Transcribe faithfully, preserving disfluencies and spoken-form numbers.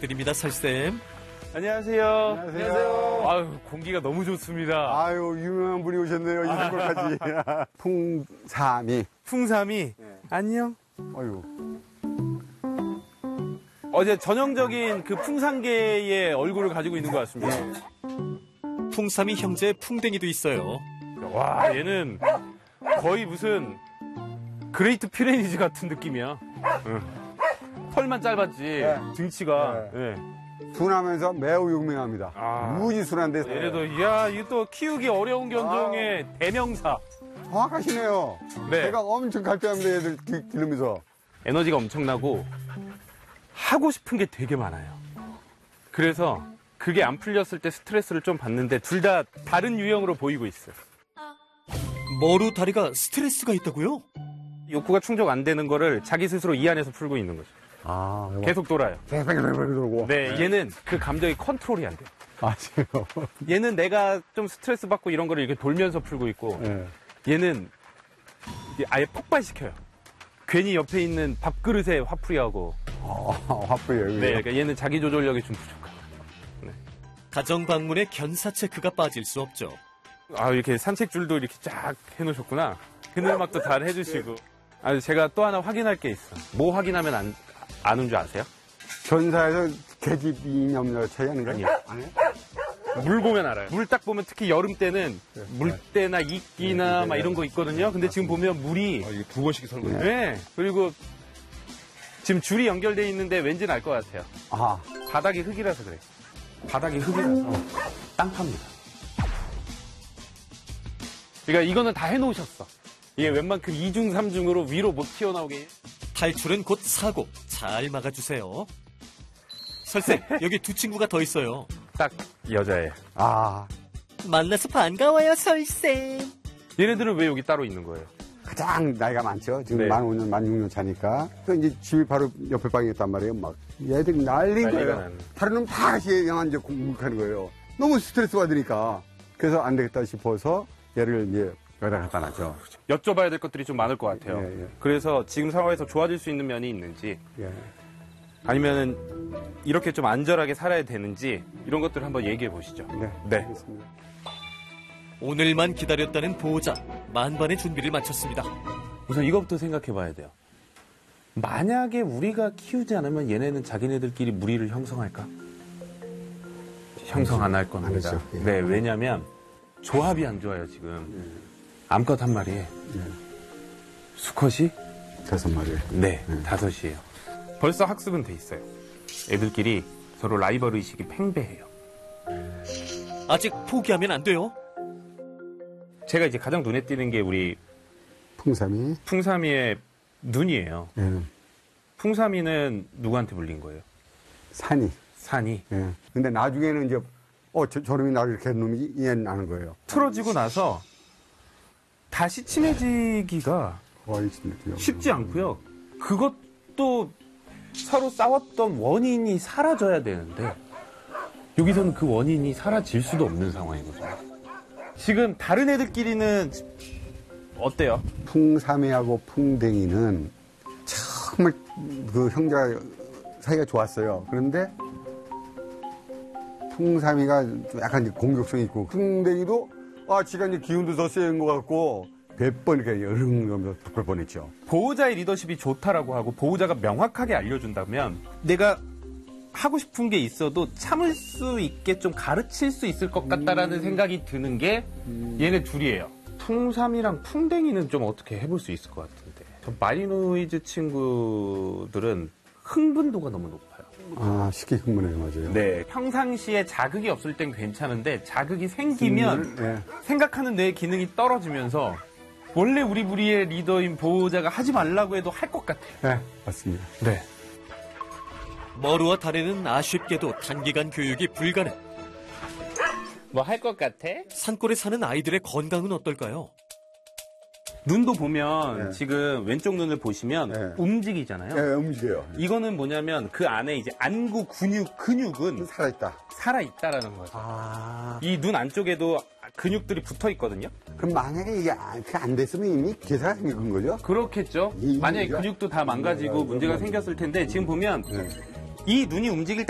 부탁드립니다, 설쌤. 안녕하세요. 안녕하세요. 아유, 공기가 너무 좋습니다. 아유, 유명한 분이 오셨네요. 이런 걸까지. 풍삼이. 풍삼이. 네. 안녕. 아유. 어제 전형적인 그 풍산계의 얼굴을 가지고 있는 것 같습니다. 풍삼이 형제 풍뎅이도 있어요. 와, 얘는 거의 무슨 그레이트 피레니즈 같은 느낌이야. 응. 털만 짧았지, 네. 등치가. 네. 네. 순하면서 매우 유명합니다. 아. 무지 순한데. 얘네도, 이야, 이거 또 키우기 어려운 견종의 아. 대명사. 정확하시네요. 네. 제가 엄청 갈등합니다, 얘들 기르면서. 에너지가 엄청나고, 하고 싶은 게 되게 많아요. 그래서 그게 안 풀렸을 때 스트레스를 좀 받는데 둘 다 다른 유형으로 보이고 있어요. 머루 다리가 스트레스가 있다고요? 욕구가 충족 안 되는 거를 자기 스스로 이 안에서 풀고 있는 거죠. 아, 계속 돌아요. 돌고. 네, 얘는 그 감정이 컨트롤이 안 돼요. 아, 지금. 얘는 내가 좀 스트레스 받고 이런 거를 이렇게 돌면서 풀고 있고, 네. 얘는 아예 폭발시켜요. 괜히 옆에 있는 밥그릇에 화풀이하고. 아, 화풀이요? 네, 그러니까 얘는 자기 조절력이 좀 부족해요. 네. 가정 방문에 견사 체크가 빠질 수 없죠. 아, 이렇게 산책줄도 이렇게 쫙 해놓으셨구나. 그늘막도 잘 해주시고. 아, 제가 또 하나 확인할 게 있어. 뭐 확인하면 안, 안 온 줄 아세요? 견사에서 계집 이념 차이 아닌가요? 아니요. 물 보면 알아요. 물 딱 보면 특히 여름 때는 네. 물때나 이끼나 네, 막 이런 거 있거든요. 근데 지금 보면 물이. 아, 이게 두 번씩 설거지. 네. 그리고 지금 줄이 연결돼 있는데 왠지는 알 것 같아요. 아. 바닥이 흙이라서 그래. 바닥이 흙이라서 땅파입니다. 그러니까 이거는 다 해놓으셨어. 이게 웬만큼 이중, 삼중으로 위로 못 튀어나오게. 탈출은 곧 사고. 잘 막아주세요. 설쌤, 여기 두 친구가 더 있어요. 딱 여자애. 아. 만나서 반가워요, 설쌤. 얘네들은 왜 여기 따로 있는 거예요? 가장 나이가 많죠. 지금 네. 만 오 년, 만 육 년 차니까. 또 이제 집이 바로 옆에 방이었단 말이에요. 막 얘들이 난린 거예요. 나는. 다른 놈 다 같이 영화 이제 공격하는 거예요. 너무 스트레스 받으니까. 그래서 안 되겠다 싶어서 얘를 이제 여기다 갖다 놨죠. 여쭤봐야 될 것들이 좀 많을 것 같아요. 예, 예. 그래서 지금 상황에서 좋아질 수 있는 면이 있는지, 예. 아니면은 이렇게 좀 안전하게 살아야 되는지 이런 것들을 한번 얘기해 보시죠. 네, 네. 알겠습니다. 오늘만 기다렸다는 보호자, 만반의 준비를 마쳤습니다. 우선 이것부터 생각해 봐야 돼요. 만약에 우리가 키우지 않으면 얘네는 자기네들끼리 무리를 형성할까? 형성 안 할 겁니다. 안 했죠. 예. 네, 왜냐면 조합이 안 좋아요, 지금. 예. 암컷 한 마리에. 예. 수컷이? 다섯 마리. 네, 예. 다섯이에요. 벌써 학습은 돼 있어요. 애들끼리 서로 라이벌 의식이 팽배해요. 아직 포기하면 안 돼요. 제가 이제 가장 눈에 띄는 게 우리 풍삼이. 풍삼이의 눈이에요. 예. 풍삼이는 누구한테 물린 거예요? 산이. 산이. 예. 근데 나중에는 이제, 어, 저, 저놈이 나를 이렇게 한 놈이 이해는 나는 거예요. 틀어지고 나서 다시 친해지기가 거의 친해지죠. 쉽지 않고요. 그것도 서로 싸웠던 원인이 사라져야 되는데 여기서는 그 원인이 사라질 수도 없는 상황이거든요. 지금 다른 애들끼리는 어때요? 풍삼이하고 풍뎅이는 정말 그 형제가 사이가 좋았어요. 그런데 풍삼이가 약간 이제 공격성이 있고 풍뎅이도 아, 지가 이제 기운도 더 세는 것 같고 몇 번 이렇게 여름하면서 바꿀 뻔했죠. 보호자의 리더십이 좋다라고 하고 보호자가 명확하게 알려준다면 내가 하고 싶은 게 있어도 참을 수 있게 좀 가르칠 수 있을 것 같다라는 음. 생각이 드는 게 음. 얘네 둘이에요. 풍삼이랑 풍뎅이는 좀 어떻게 해볼 수 있을 것 같은데. 저 마리노이즈 친구들은 흥분도가 너무 높아요. 아, 쉽게 흥분해요, 맞아요. 네, 평상시에 자극이 없을 땐 괜찮은데 자극이 생기면 음, 네. 생각하는 뇌의 기능이 떨어지면서 원래 우리 부리의 리더인 보호자가 하지 말라고 해도 할 것 같아요. 네, 맞습니다. 네. 머루와 다리는 아쉽게도 단기간 교육이 불가능. 뭐 할 것 같아? 산골에 사는 아이들의 건강은 어떨까요? 눈도 보면 네. 지금 왼쪽 눈을 보시면 네. 움직이잖아요. 네, 움직여요. 이거는 뭐냐면 그 안에 이제 안구 근육, 근육은 살아있다. 살아있다라는 거죠. 아. 이 눈 안쪽에도 근육들이 붙어 있거든요. 그럼 만약에 이게 안, 안 됐으면 이미 괴사가 생긴 거죠? 그렇겠죠. 이, 만약에 이가? 근육도 다 망가지고 음, 문제가 맞아. 생겼을 텐데 지금 보면 네. 이 눈이 움직일 때